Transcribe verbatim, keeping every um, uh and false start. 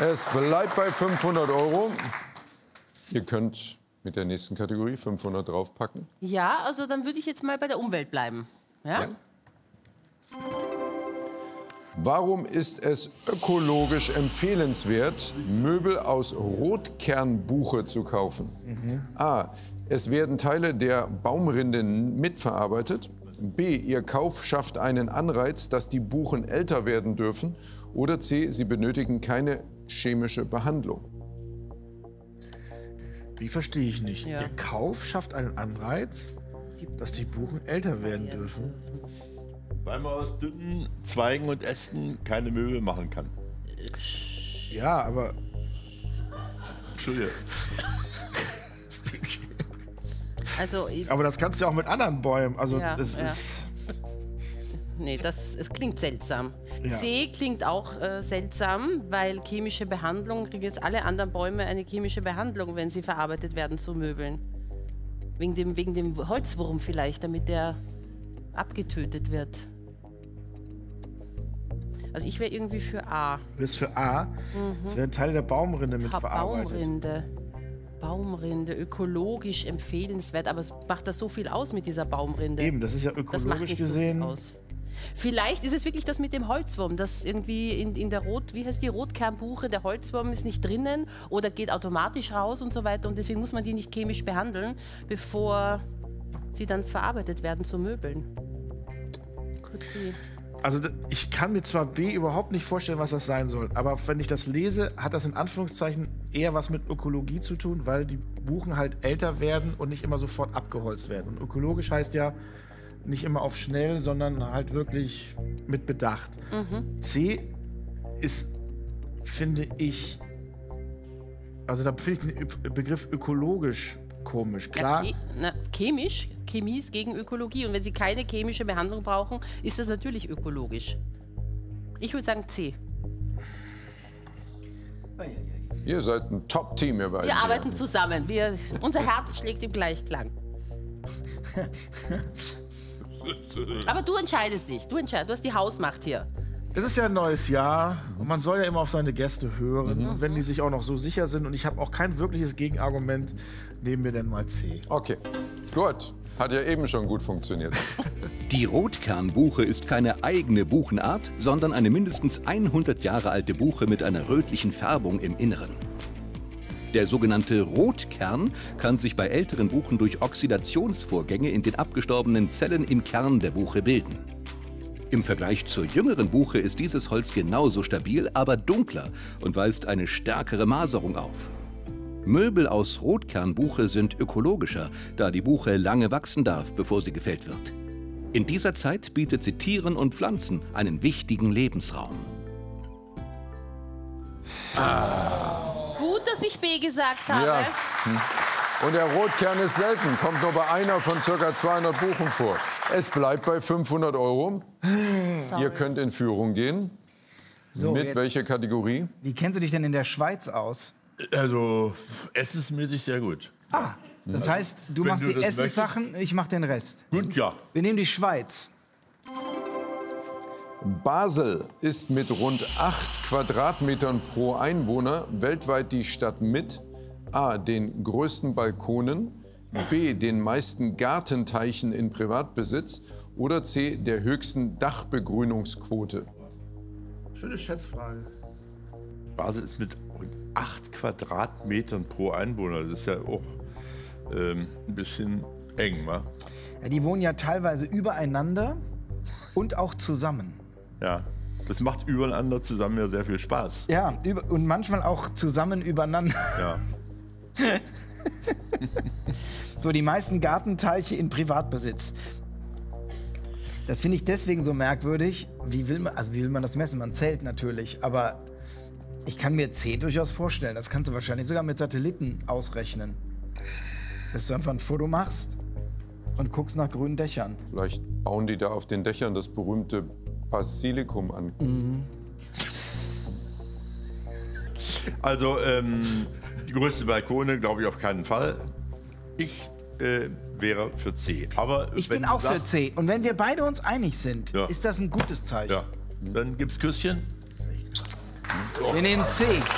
Es bleibt bei fünfhundert Euro. Ihr könnt mit der nächsten Kategorie fünfhundert draufpacken. Ja, also dann würde ich jetzt mal bei der Umwelt bleiben. Ja? Ja. Warum ist es ökologisch empfehlenswert, Möbel aus Rotkernbuche zu kaufen? Mhm. A. Es werden Teile der Baumrinde mitverarbeitet. B. Ihr Kauf schafft einen Anreiz, dass die Buchen älter werden dürfen. Oder C. Sie benötigen keine chemische Behandlung. Die verstehe ich nicht. Ja. Ihr Kauf schafft einen Anreiz, dass die Buchen älter werden dürfen. Weil man aus dünnen Zweigen und Ästen keine Möbel machen kann. Ja, aber... Entschuldigung. Also, Aber das kannst du ja auch mit anderen Bäumen. Also Ja, das ja. ist... nee, das, es klingt seltsam. Ja. C klingt auch äh, seltsam, weil chemische Behandlung, kriegen jetzt alle anderen Bäume eine chemische Behandlung, wenn sie verarbeitet werden zu Möbeln. Wegen dem, wegen dem Holzwurm vielleicht, damit der abgetötet wird. Also ich wäre irgendwie für A. Du bist für A. Es werden Teile der Baumrinde mitverarbeitet. Baumrinde. Baumrinde, ökologisch empfehlenswert, aber es macht das so viel aus mit dieser Baumrinde. Eben, das ist ja Das macht ökologisch nicht gesehen. so viel aus. Vielleicht ist es wirklich das mit dem Holzwurm, dass irgendwie in, in der Rot, wie heißt die Rotkernbuche, der Holzwurm ist nicht drinnen oder geht automatisch raus und so weiter und deswegen muss man die nicht chemisch behandeln, bevor sie dann verarbeitet werden zu Möbeln. Could be. Also d- ich kann mir zwar B überhaupt nicht vorstellen, was das sein soll, aber wenn ich das lese, hat das in Anführungszeichen eher was mit Ökologie zu tun, weil die Buchen halt älter werden und nicht immer sofort abgeholzt werden. Und ökologisch heißt ja nicht immer auf schnell, sondern halt wirklich mit Bedacht. Mhm. C ist, finde ich, also da finde ich den Ö- Begriff ökologisch komisch. Klar, Ja, che na, chemisch, Chemie ist gegen Ökologie und wenn Sie keine chemische Behandlung brauchen, ist das natürlich ökologisch. Ich würde sagen C. Ihr seid ein Top-Team, ihr beiden. Wir arbeiten zusammen. Wir, unser Herz schlägt im Gleichklang. Aber du entscheidest dich. Du entscheidest. Du hast die Hausmacht hier. es ist ja ein neues Jahr und man soll ja immer auf seine Gäste hören. Und wenn die sich auch noch so sicher sind und ich habe auch kein wirkliches Gegenargument, nehmen wir denn mal C. Okay, gut. Hat ja eben schon gut funktioniert. Die Rotkernbuche ist keine eigene Buchenart, sondern eine mindestens hundert Jahre alte Buche mit einer rötlichen Färbung im Inneren. Der sogenannte Rotkern kann sich bei älteren Buchen durch Oxidationsvorgänge in den abgestorbenen Zellen im Kern der Buche bilden. Im Vergleich zur jüngeren Buche ist dieses Holz genauso stabil, aber dunkler und weist eine stärkere Maserung auf. Möbel aus Rotkernbuche sind ökologischer, da die Buche lange wachsen darf, bevor sie gefällt wird. In dieser Zeit bietet sie Tieren und Pflanzen einen wichtigen Lebensraum. Gut, dass ich B gesagt habe. Ja. Und der Rotkern ist selten, kommt nur bei einer von ca. zweihundert Buchen vor. Es bleibt bei fünfhundert Euro. Sorry. Ihr könnt in Führung gehen. So, Mit jetzt- welcher Kategorie? Wie kennst du dich denn in der Schweiz aus? Also, essensmäßig sehr gut. Ah, das heißt, du wenn machst du die das Essenssachen, ich mach den Rest. Gut, ja. Wir nehmen die Schweiz. Basel ist mit rund acht Quadratmetern pro Einwohner weltweit die Stadt mit A. den größten Balkonen, B. den meisten Gartenteichen in Privatbesitz oder C. der höchsten Dachbegrünungsquote. Schöne Schätzfrage. Basel ist mit acht Quadratmetern pro Einwohner. Das ist ja auch ähm, ein bisschen eng, wa? Ja, die wohnen ja teilweise übereinander und auch zusammen. Ja. Das macht übereinander zusammen ja sehr viel Spaß. Ja, über, und manchmal auch zusammen übereinander. Ja. So, die meisten Gartenteiche in Privatbesitz. Das finde ich deswegen so merkwürdig. Wie will man, also wie will man das messen? Man zählt natürlich, aber ich kann mir C durchaus vorstellen. Das kannst du wahrscheinlich sogar mit Satelliten ausrechnen. Dass du einfach ein Foto machst und guckst nach grünen Dächern. Vielleicht bauen die da auf den Dächern das berühmte Basilikum an. Also, ähm, die größte Balkone glaube ich auf keinen Fall. Ich äh, wäre für C. Aber Ich wenn bin du auch für sagst- C. Und wenn wir beide uns einig sind, Ja. ist das ein gutes Zeichen. Ja. Dann gibt's Küsschen. Wir nehmen C.